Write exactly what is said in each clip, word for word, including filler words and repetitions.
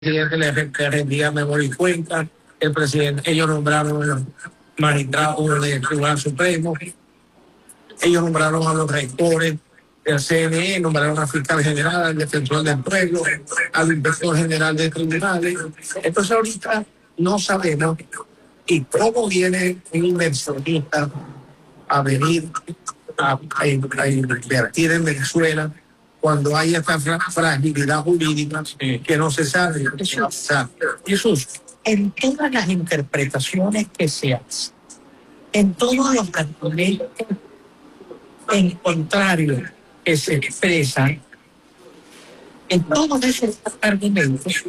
presidente le rendía memoria y cuenta, el presidente, ellos nombraron a los magistrados del Tribunal Supremo, ellos nombraron a los rectores del C N E, nombraron al fiscal general, al defensor del pueblo, al inspector general de tribunales. Entonces ahorita no sabemos y cómo viene un inversionista a venir a, a, a invertir en Venezuela cuando hay esta fragilidad jurídica que no se sabe. Jesús, Jesús, en todas las interpretaciones que se hacen, en todos los argumentos en contrario que se expresan, en todos esos argumentos,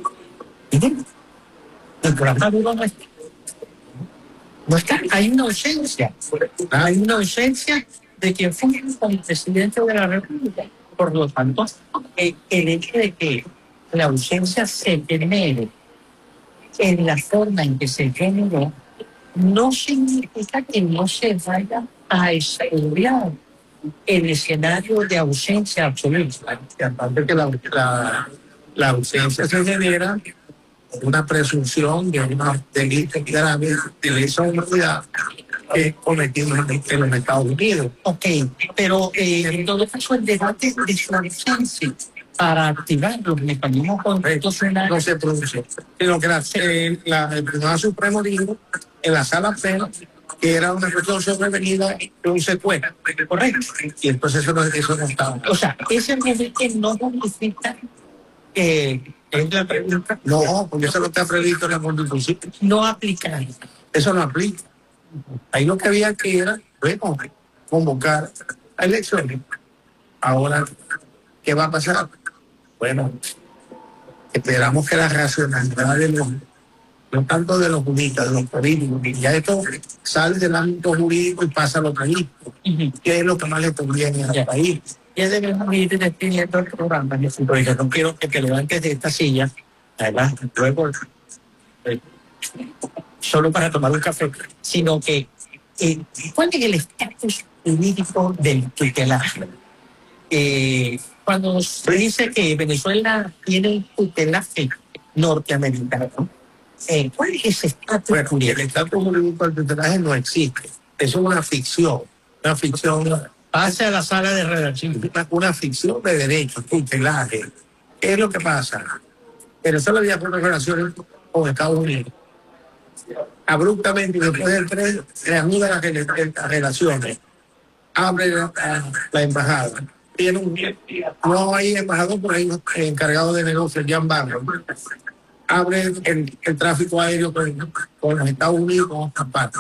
el programa no está. No está, hay una ausencia, hay una ausencia de quien fue el presidente de la República. Por lo tanto, eh, el hecho de que la ausencia se genere en la forma en que se generó no significa que no se vaya a estudiar el escenario de ausencia absoluta. Y aparte que la, la, la ausencia se genera una presunción de una delito grave de lesa humanidad que cometido en los Estados Unidos. Ok, pero eh, en todo caso el debate de su ausencia para activar los mecanismos constitucionales no se produce, sino que la, eh, la, el Tribunal Supremo dijo en la sala plena que era una cuestión sobrevenida de un secuestro, correcto, y entonces eso no, eso no estaba. O sea, ese momento no justifica que es la pregunta. No, porque eso no está previsto en la Constitución. No aplica. Eso no aplica. Ahí lo que había que era, bueno, convocar a elecciones. Ahora, ¿qué va a pasar? Bueno, esperamos que la racionalidad de los, no tanto de los juristas, de los políticos, que ya esto sale del ámbito jurídico y pasa a lo político, uh-huh. que es lo que más le conviene al país. Ya debemos ir despidiendo el programa, porque no quiero que te levantes de esta silla, además, luego, eh, solo para tomar un café, sino que, eh, ¿cuál es el estatus jurídico del tutelaje? Eh, cuando se dice que Venezuela tiene un tutelaje norteamericano, eh, ¿cuál es ese estatus bueno, jurídico? El estatus jurídico del tutelaje no existe, eso es una ficción, una ficción. Pase a la sala de redacción. Una, una ficción de derechos, tutelaje. ¿Qué es lo que pasa? Venezuela había con relaciones con Estados Unidos. Abruptamente, después del tren, reanuda las, las relaciones. Abre la, la, la embajada. Tiene un, no hay embajador, por ahí encargado de negocios, Jan Barro. Abre el, el tráfico aéreo con, con los Estados Unidos, con otras partes.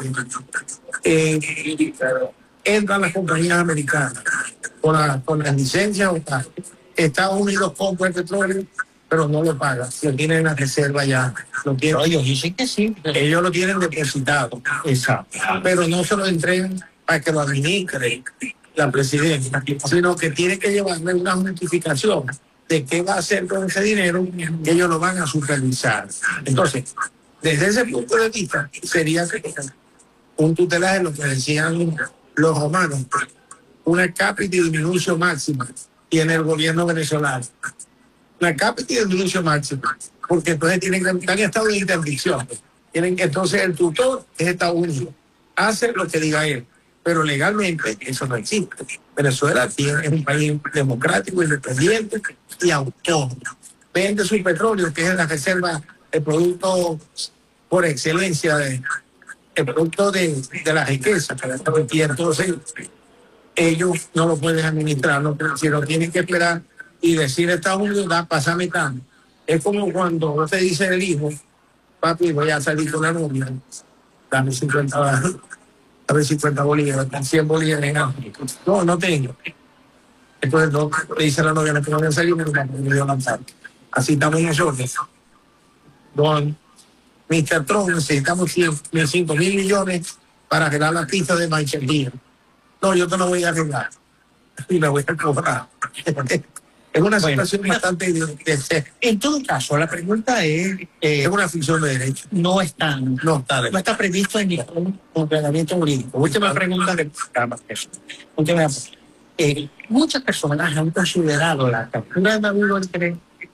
Eh, entran las compañías americanas con, la, con las licencias o tal. Estados Unidos compra el petróleo, pero no lo paga. Lo tienen en la reserva ya. Lo tienen, pero ellos dicen que sí. Ellos lo tienen depositado. Exacto. Pero no se lo entregan para que lo administre la presidenta, sino que tiene que llevarle una justificación de qué va a hacer con ese dinero que ellos lo van a supervisar. Entonces, desde ese punto de vista, sería un tutelaje, lo que decían los romanos, una cápita y diminutio máxima tiene el gobierno venezolano. Una cápita y diminutio máxima, porque entonces tienen que estar en estado de interdicción. Tienen que entonces el tutor es Estados Unidos, hace lo que diga él, pero legalmente eso no existe. Venezuela tiene, es un país democrático, independiente y autónomo. Vende su petróleo, que es la reserva, el producto por excelencia de el producto de, de la riqueza, y entonces ellos no lo pueden administrar, no, si lo tienen que esperar y decir a Estados Unidos, da, pásame tanto. Es como cuando usted dice el hijo, papi, voy a salir con la novia, dame cincuenta, dame cincuenta bolívares, cien bolívares, no, no tengo. Entonces no, le dice a la novia, no tengo que salir, me voy a lanzar. Así estamos nosotros. Don mister Trump, necesitamos cinco mil millones para arreglar la pista de Manchería. No, yo te lo voy a arreglar. Y me voy a cobrar. Es una bueno, situación bastante... De, de, en todo caso, la pregunta es... Eh, es una ficción de derecho. No está, no está, no está previsto en ningún ordenamiento jurídico. Última pregunta que... Última, eh, muchas personas han considerado la captura de Maduro entre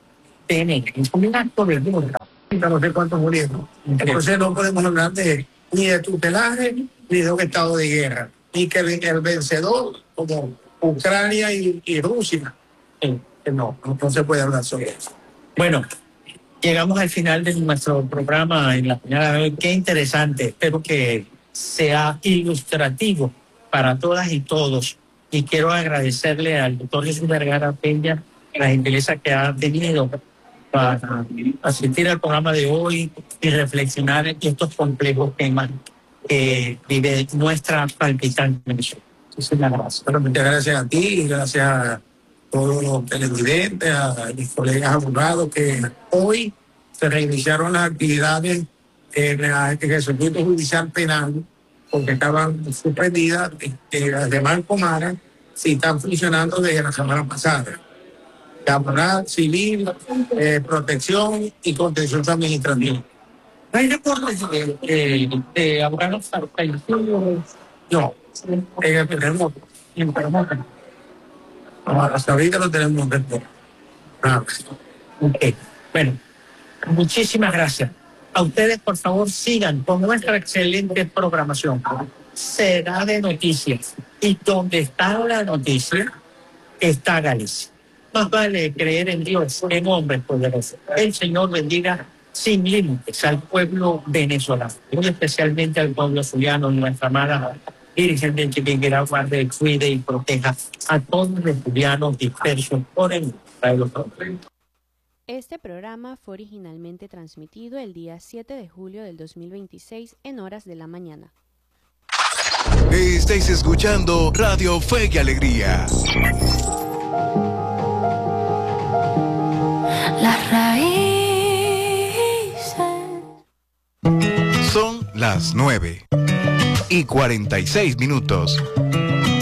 T N T. Es un acto de guerra. No sé cuántos murieron. Entonces no podemos hablar de, ni de tutelaje ni de un estado de guerra. Ni que el, el vencedor, como Ucrania y, y Rusia, Sí. no, no se puede hablar sobre eso. Bueno, llegamos al final de nuestro programa en la mañana de hoy. Qué interesante. Espero que sea ilustrativo para todas y todos. Y quiero agradecerle al doctor Jesús Vergara Peña la gentileza que ha tenido para asistir al programa de hoy y reflexionar en estos complejos temas que vive nuestra palpitante Venezuela. Muchísimas gracias. Bueno, muchas gracias a ti y gracias a todos los televidentes, a mis colegas abogados que hoy se reiniciaron las actividades en, la, en el circuito judicial penal porque estaban suspendidas. Eh, las demás comarcas sí están funcionando desde la semana pasada. Laboral, civil, eh, protección y contención administrativa. ¿No hay reportes de, de, de abogados fallecidos? No, en el terremoto. En terremoto. Hasta ahorita no tenemos reporte. Ah, Ok. Bueno, muchísimas gracias. A ustedes, por favor, sigan con nuestra excelente programación. Será de noticias. Y donde está la noticia, está Galicia. Más vale creer en Dios, en hombres poderosos. El Señor bendiga sin límites al pueblo venezolano, muy especialmente al pueblo zuliano, nuestra amada Virgen de Chiquinquirá, guarde, cuide y proteja a todos los zulianos dispersos por el pueblo. Este programa fue originalmente transmitido el día siete de julio del dos mil veintiséis en horas de la mañana. Estáis escuchando Radio Fe y Alegría. Las raíces. Son las nueve y cuarenta y seis minutos.